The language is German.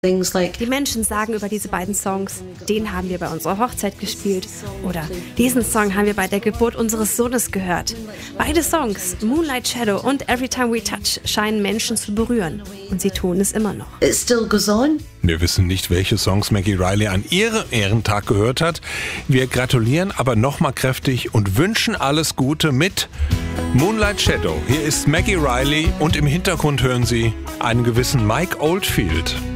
Die Menschen sagen über diese beiden Songs, den haben wir bei unserer Hochzeit gespielt oder diesen Song haben wir bei der Geburt unseres Sohnes gehört. Beide Songs, Moonlight Shadow und Every Time We Touch, scheinen Menschen zu berühren. Und sie tun es immer noch. It still goes on. Wir wissen nicht, welche Songs Maggie Reilly an ihrem Ehrentag gehört hat. Wir gratulieren aber nochmal kräftig und wünschen alles Gute mit Moonlight Shadow. Hier ist Maggie Reilly und im Hintergrund hören Sie einen gewissen Mike Oldfield.